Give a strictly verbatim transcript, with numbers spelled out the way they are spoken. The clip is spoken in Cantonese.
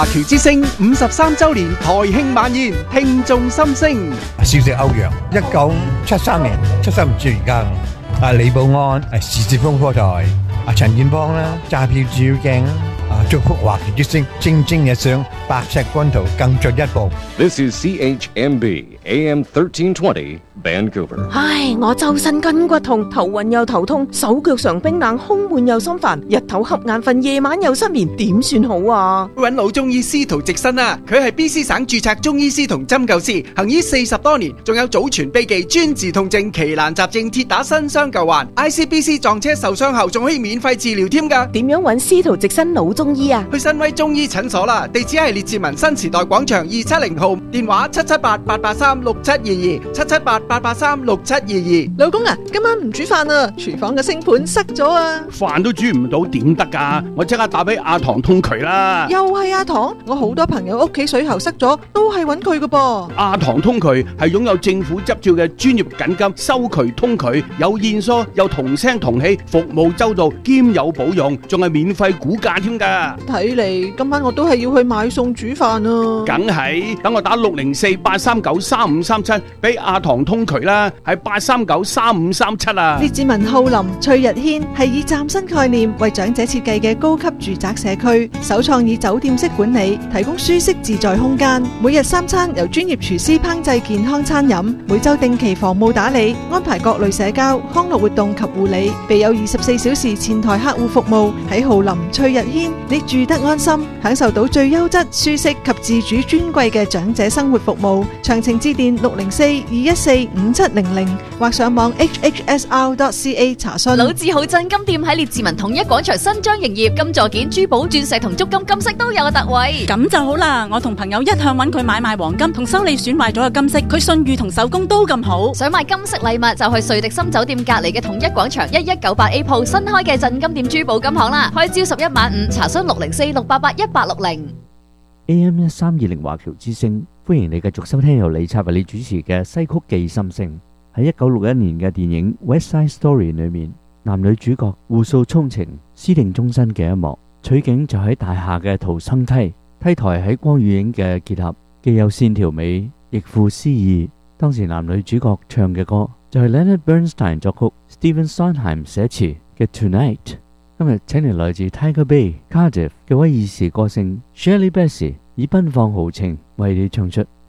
華僑之聲五十三週年台慶晚宴，聽眾心聲。 少食歐陽，一九七三年七十五歲而家。啊，李寶安，啊，時事風波台，啊，陳建邦啦，揸票照鏡啦，啊，祝福華僑之聲蒸蒸日上，白石軍圖更進一步。 This is C H M B A M thirteen twenty Vancouver。 唉，我周身筋骨痛，頭暈又頭痛，手腳常冰冷，胸悶又心煩，日頭瞌眼瞓，夜晚又失眠，點算好啊？ 揾老中醫司徒直新啊，佢係 B C 省註冊中醫師同針灸師，行醫四十多年，仲有祖傳秘技專治痛症、奇難雜症、鐵打新傷舊患 ，I C B C 撞車受傷後仲可以免費治療添㗎。 點樣揾司徒直新老中醫啊？ 去新威中醫診所啦，地址係列治文新時代廣場二七零號，電話七七八八八三六七二二，七七八八八三六七二二。 老公啊，今晚唔煮飯啊，廚房嘅星盤塞咗啊！ 飯都煮唔到點得㗎？我即刻打俾阿唐通渠啦！ 又係阿唐，我好多朋友屋企水喉塞咗，都係揾佢㗎噃。 阿唐通渠係擁有政府執照嘅專業緊急收渠通渠，有現疏，有同聲同氣，服務周到，兼有保用，仲係免費估價添㗎。 睇嚟今晚我都係要去買餸煮飯啊！ 梗係，等我打六零四八三九三五三七俾阿唐通渠啦，係八三九三五三七啊！ 列治文浩林翠日軒係以嶄新概念為長者設計嘅高級住宅社區，首創以酒店式管理，提供舒適自在空間。每日三餐由專業廚師烹製健康餐飲，每週定期房務打理，安排各類社交、康樂活動及護理，備有二十四小時前台客戶服務。喺浩林翠日軒，你住得安心，享受到最優質、舒適及自主尊貴嘅長者生活服務。詳情致電六零四二一四五七零零或上網 h h s r dot c a 查詢。 老字號鎮金店喺列治文統一廣場新張營業，金座件、珠寶、鑽石同足金金飾都有特惠。 咁就好啦，我同朋友一向揾佢買賣黃金同修理損壞咗嘅金飾，佢信譽同手工都咁好。 想買金飾禮物就去瑞迪森酒店隔離嘅統一廣場一一九八 A 鋪新開嘅鎮金店珠寶金行啦，開朝十一晚五，查詢六零四六八八一八六零。 A M 一三二零華僑之聲，歡迎你繼續收聽由李策為你主持嘅西曲記心聲。喺一九六一年嘅電影《West Side Story》裏面，男女主角互訴衷情、私定終身嘅一幕，取景就喺大廈嘅逃生梯，梯台喺光與影嘅結合，既有線條美，亦富詩意。當時男女主角唱嘅歌就係 Leonard Bernstein 作曲、Stephen Sondheim 寫詞嘅 Tonight。今日請嚟來自 Tiger Bay Cardiff 嘅威爾士歌星 Shirley Bassey 以奔放豪情為你唱出